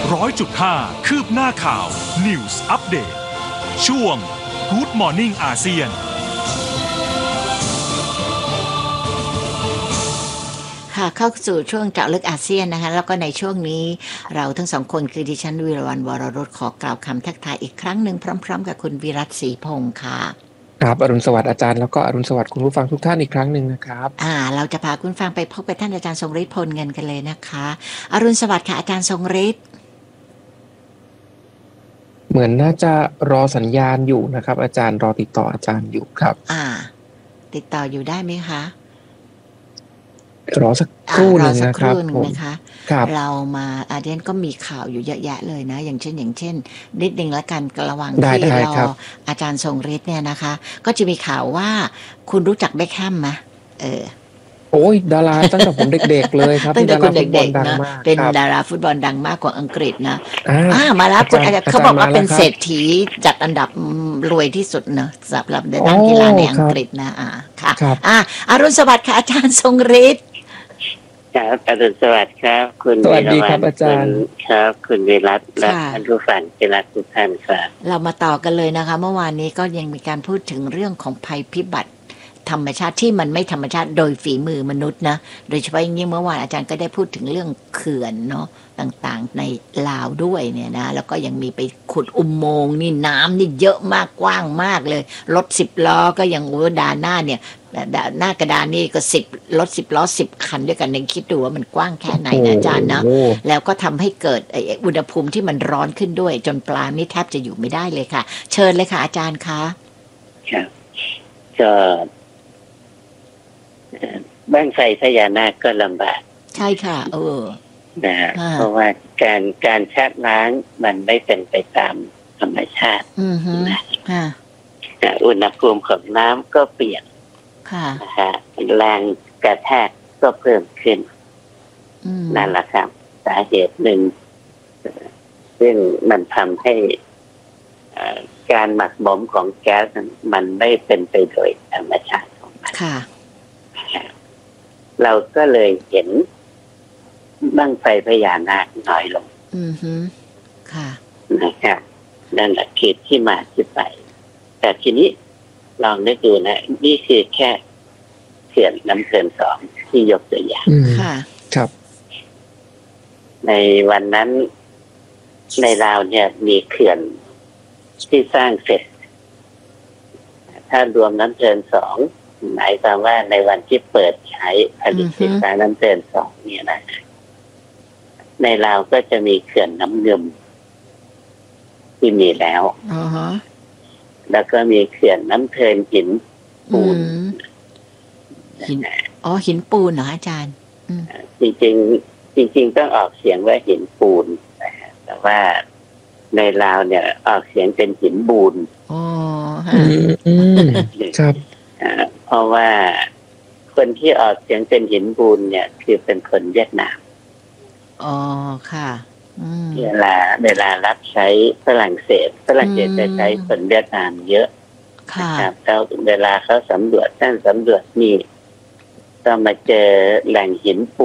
100.5 คืบหน้าข่าว News Update ช่วง Good Morning อาเซียนค่ะเข้าสู่ช่วงเจาะลึกอาเซียนนะคะแล้วก็ในช่วงนี้เราทั้งสองคนคือดิฉันวีรวรรณวรรสขอกล่าวคำทักทายอีกครั้งหนึ่งพร้อมๆกับคุณวิรัตศรีพงษ์ค่ะครับอรุณสวัสดิ์อาจารย์แล้วก็อรุณสวัสดิ์คุณผู้ฟังทุกท่านอีกครั้งหนึ่งนะครับเราจะพาคุณฟังไปพบกับท่านอาจารย์ทรงฤทธิ์พลเงินกันเลยนะคะอรุณสวัสดิ์ค่ะอาจารย์ทรงฤทธิ์เหมือนน่าจะรอสัญญาณอยู่นะครับอาจารย์รอติดต่ออาจารย์อยู่ครับติดต่ออยู่ได้ไหมคะรอสักครู่นึงนะครับเรามาอาเดนก็มีข่าวอยู่เยอะแยะเลยนะอย่างเช่นนิดนึงละกันระหว่างที่รออาจารย์ทรงฤทธิ์เนี่ยนะคะก็จะมีข่าวว่าคุณรู้จักเบคแฮมไหมโอ้ยดาราตั้งแต่ผมเด็กๆเลยครับตั้งแต่คุณเด็กๆนะเป็นดาราฟุตบอลดังมากกว่าอังกฤษนะมาแล้วคุณอาจารย์เขาบอกว่าเป็นเศรษฐีจัดอันดับรวยที่สุดนะสำหรับด้านกีฬาในอังกฤษนะค่ะอรุณสวัสดิ์ค่ะอาจารย์ทรงฤทธิ์ครับอรุณสวัสดิ์ครับคุณสวัสดีครับอาจารย์ครับคุณวิรัตและท่านผู้ฟังที่รักทุกท่านครับเรามาต่อกันเลยนะคะเมื่อวานนี้ก็ยังมีการพูดถึงเรื่องของภัยพิบัติธรรมชาติที่มันไม่ธรรมชาติโดยฝีมือมนุษย์นะโดยเฉพาะอย่างยิ่งเมื่อวานอาจารย์ก็ได้พูดถึงเรื่องเขื่อนเนาะต่างๆในลาวด้วยเนี่ยนะแล้วก็ยังมีไปขุดอุโมงค์นี่น้ำนี่เยอะมากกว้างมากเลยรถ10 ล้อก็ยังด่านหน้าเนี่ยหน้ากระดานนี่ก็รถ10 ล้อ10 คันด้วยกันยังคิดดูว่ามันกว้างแค่ไหนนะอาจารย์นะแล้วก็ทำให้เกิดอุณหภูมิที่มันร้อนขึ้นด้วยจนปลานี่แทบจะอยู่ไม่ได้เลยค่ะเชิญเลยค่ะอาจารย์คะครับก็บ้างไฟพญานาคก็ลำบากใช่ค่ะนะเพราะว่าการชะล้างมันไม่เป็นไปตามธรรมชาติอุณหภูมิของน้ำก็เปลี่ยนนะฮะแรงกระแทกก็เพิ่มขึ้นนั่นแหละครับสาเหตุหนึ่งซึ่งมันทำให้การหมักหมมของแก๊สมันไม่เป็นไปโดยธรรมชาติของมันเราก็เลยเห็นบั้งไฟพญานาคน้อยลงนะครับนั่นแหละคือที่มาที่ไปแต่ทีนี้ลองนึกดูนะนี่คือแค่เขื่อนน้ำเขื่อน2ที่ยกตัวอย่างครับในวันนั้นในลาวเนี่ยมีเขื่อนที่สร้างเสร็จถ้ารวมน้ำเขื่อน2หมายความว่าในวันที่เปิดใช้ผลิตไฟฟ้าน้ำเขื่อน2เนี่ยนะในลาวก็จะมีเขื่อนน้ำเงิมที่มีแล้วแล้วก็มีเขื่อนน้ำเทินหินปูนหินปูนเหรออาจารย์จริงต้องออกเสียงว่าหินปูนแต่ว่าในลาวเนี่ยออกเสียงเป็นหินบูนครับเพราะว่าคนที่ออกเสียงเป็นหินบูนเนี่ยคือเป็นคนเวียดนามค่ะเวลารับใช้ฝรั่งเศสจะใช้คนเวียดนามเยอะนะครับแล้วเวลาเขาสำรวจนี่ก็มาเจอแหล่งหินปู